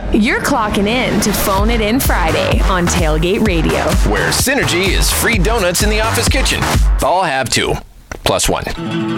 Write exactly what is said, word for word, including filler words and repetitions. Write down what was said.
You're clocking in to Phone It In Friday on Tailgate Radio, where Synergy is free donuts in the office kitchen. I'll have two. Plus one.